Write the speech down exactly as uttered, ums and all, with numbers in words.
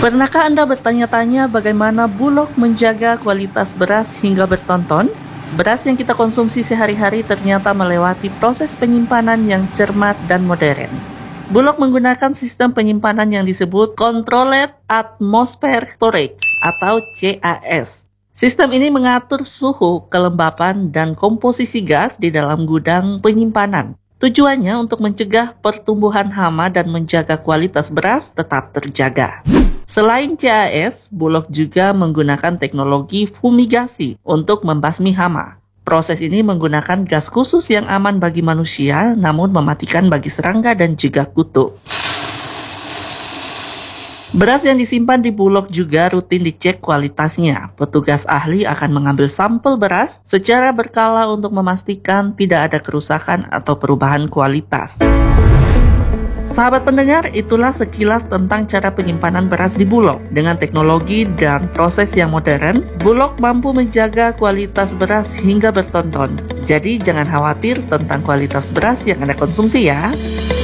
Pernahkah Anda bertanya-tanya bagaimana Bulog menjaga kualitas beras hingga bertonton? Beras yang kita konsumsi sehari-hari ternyata melewati proses penyimpanan yang cermat dan modern. Bulog menggunakan sistem penyimpanan yang disebut Controlled Atmosphere Storage atau C A S. Sistem ini mengatur suhu, kelembapan, dan komposisi gas di dalam gudang penyimpanan. Tujuannya untuk mencegah pertumbuhan hama dan menjaga kualitas beras tetap terjaga. Selain C A S, Bulog juga menggunakan teknologi fumigasi untuk membasmi hama. Proses ini menggunakan gas khusus yang aman bagi manusia, namun mematikan bagi serangga dan juga kutu. Beras yang disimpan di Bulog juga rutin dicek kualitasnya. Petugas ahli akan mengambil sampel beras secara berkala untuk memastikan tidak ada kerusakan atau perubahan kualitas. Sahabat pendengar, itulah sekilas tentang cara penyimpanan beras di Bulog. Dengan teknologi dan proses yang modern, Bulog mampu menjaga kualitas beras hingga bertonton. Jadi jangan khawatir tentang kualitas beras yang Anda konsumsi ya.